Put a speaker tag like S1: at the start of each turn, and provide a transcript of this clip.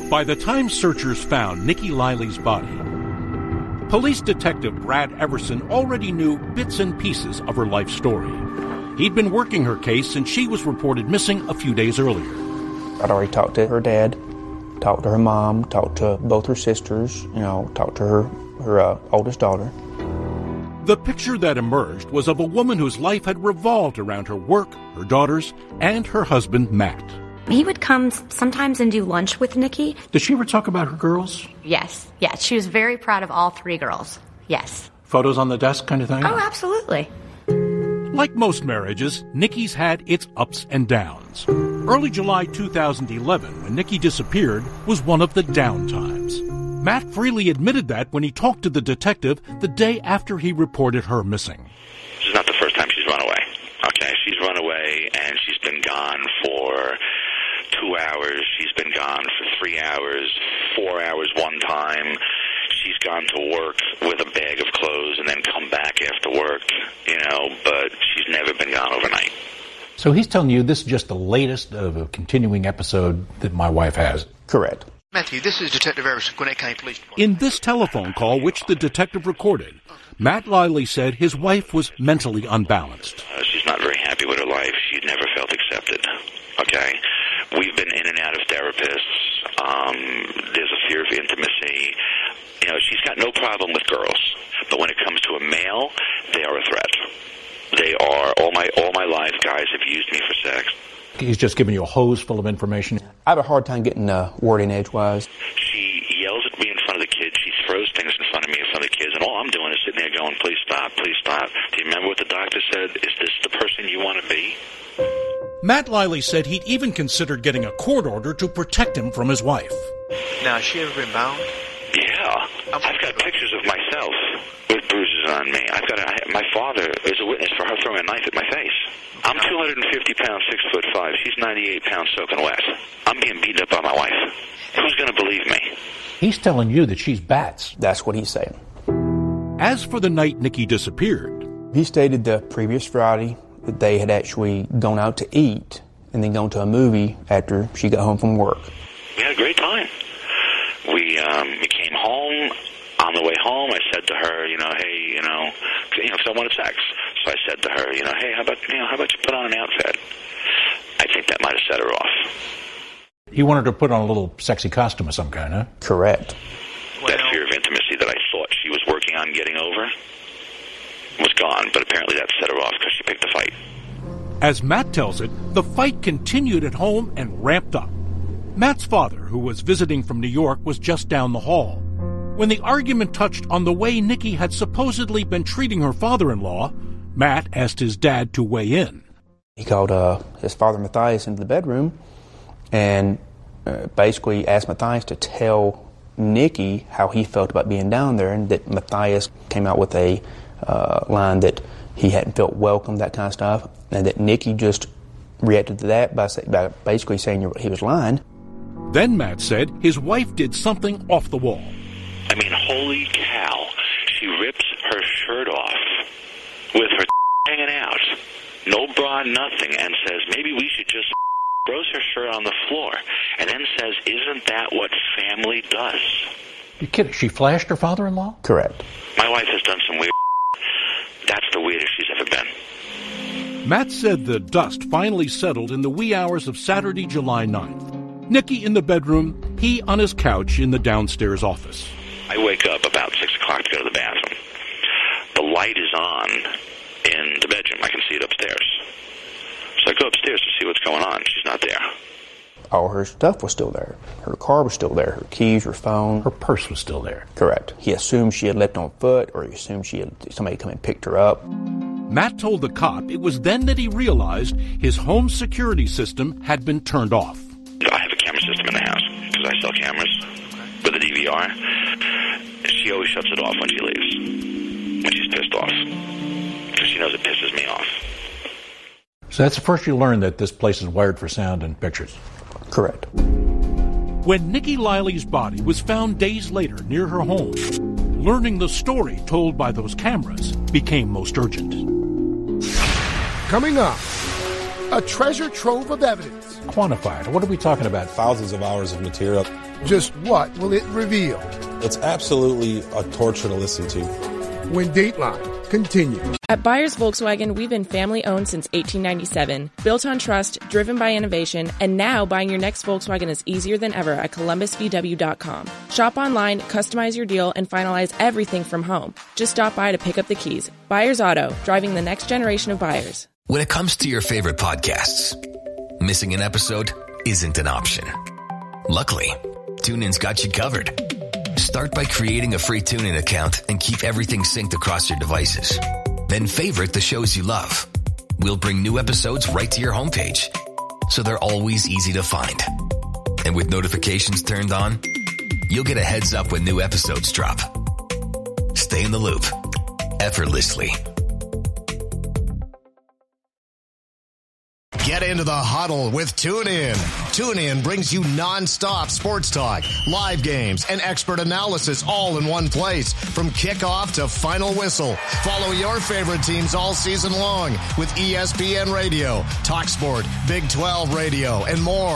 S1: By the time searchers found Nikki Liley's body, police detective Brad Everson already knew bits and pieces of her life story. He'd been working her case since she was reported missing a few days earlier.
S2: I'd already talked to her dad, talked to her mom, talked to both her sisters, talked to her oldest daughter.
S1: The picture that emerged was of a woman whose life had revolved around her work, her daughters, and her husband, Matt.
S3: He would come sometimes and do lunch with Nikki.
S1: Did she ever talk about her girls?
S3: Yes. She was very proud of all 3 girls. Yes.
S1: Photos on the desk kind of thing?
S3: Oh, absolutely.
S1: Like most marriages, Nikki's had its ups and downs. Early July 2011, when Nikki disappeared, was one of the down times. Matt freely admitted that when he talked to the detective the day after he reported her missing.
S4: This is not the first time she's run away. Okay, she's run away and she's been gone for 2 hours. She's been gone for 3 hours, 4 hours one time. She's gone to work with a bag of clothes and then come back after work, but she's never been gone overnight.
S5: So he's telling you this is just the latest of a continuing episode that my wife has?
S2: Correct.
S6: Matthew, this is Detective Everson, Gwinnett County Police Department.
S1: In this telephone call, which the detective recorded, Matt Liley said his wife was mentally unbalanced.
S4: She's not very happy with her life. She'd never felt accepted. Okay? We've been in and out of therapists. There's a fear of intimacy. She's got no problem with girls. But when it comes to a male, they are a threat. They are, all my life, guys have used me for sex.
S5: He's just giving you a hose full of information.
S2: I have a hard time getting wording edgewise.
S4: She yells at me in front of the kids. She throws things in front of me in front of the kids. And all I'm doing is sitting there going, please stop, please stop. Do you remember what the doctor said? Is this the person you want to be?
S1: Matt Liley said he'd even considered getting a court order to protect him from his wife.
S6: Now, has she ever been bound?
S4: Yeah. I've got pictures of myself with bruises on me. My father is a witness for her throwing a knife at my face. I'm 250 pounds, 6'5". She's 98 pounds soaking wet. I'm being beaten up by my wife. Who's going to believe me?
S5: He's telling you that she's bats.
S2: That's what he's saying.
S1: As for the night Nikki disappeared,
S2: he stated the previous Friday that they had actually gone out to eat and then gone to a movie after she got home from work.
S4: We had a great time. We came home. On the way home, I said to her, hey, because I wanted sex. So I said to her, hey, how about you put on an outfit? I think that might have set her off.
S5: He wanted her to put on a little sexy costume of some kind, huh?
S2: Correct.
S4: That fear of intimacy that I thought she was working on getting over was gone, but apparently that set her off because she picked a fight.
S1: As Matt tells it, the fight continued at home and ramped up. Matt's father, who was visiting from New York, was just down the hall. When the argument touched on the way Nikki had supposedly been treating her father-in-law, Matt asked his dad to weigh in.
S2: He called his father, Matthias, into the bedroom and basically asked Matthias to tell Nikki how he felt about being down there, and that Matthias came out with a line that he hadn't felt welcome, that kind of stuff, and that Nikki just reacted to that by basically saying he was lying.
S1: Then Matt said his wife did something off the wall.
S4: I mean, holy cow. She rips her shirt off with her hanging out, no bra, nothing, and says, maybe we should just throws her shirt on the floor, and then says, isn't that what family does?
S5: You kidding? She flashed her father-in-law?
S2: Correct.
S4: My wife has done some weird That's the weirdest she's ever been.
S1: Matt said the dust finally settled in the wee hours of Saturday, July 9th. Nikki in the bedroom, he on his couch in the downstairs office.
S4: I wake up about 6 o'clock to go to the bathroom. The light is on in the bedroom. I can see it upstairs. So I go upstairs to see what's going on. She's not there.
S2: All her stuff was still there. Her car was still there. Her keys, her phone.
S5: Her purse was still there.
S2: Correct. He assumed she had left on foot, or he assumed somebody come and picked her up.
S1: Matt told the cop it was then that he realized his home security system had been turned off.
S4: I have a camera system in the house because I sell cameras with a DVR. She always shuts it off when she leaves, when she's pissed off, because she knows it pisses me off.
S5: So that's the first you learned that this place is wired for sound and pictures.
S2: Correct.
S1: When Nikki Liley's body was found days later near her home, learning the story told by those cameras became most urgent.
S7: Coming up, A treasure trove of evidence.
S5: Quantify it. What are we talking about?
S8: Thousands of hours of material.
S7: Just what will it reveal?
S8: It's absolutely a torture to listen to.
S7: When Dateline continues.
S9: At Byers Volkswagen, we've been family-owned since 1897, built on trust, driven by innovation, and now buying your next Volkswagen is easier than ever at ColumbusVW.com. Shop online, customize your deal, and finalize everything from home. Just stop by to pick up the keys. Byers Auto, driving the next generation of buyers.
S10: When it comes to your favorite podcasts, missing an episode isn't an option. Luckily, TuneIn's got you covered. Start by creating a free TuneIn account and keep everything synced across your devices. Then favorite the shows you love. We'll bring new episodes right to your homepage, so they're always easy to find. And with notifications turned on, you'll get a heads up when new episodes drop. Stay in the loop, effortlessly.
S11: Get into the huddle with TuneIn. TuneIn brings you non-stop sports talk, live games, and expert analysis all in one place. From kickoff to final whistle. Follow your favorite teams all season long with ESPN Radio, TalkSport, Big 12 Radio, and more.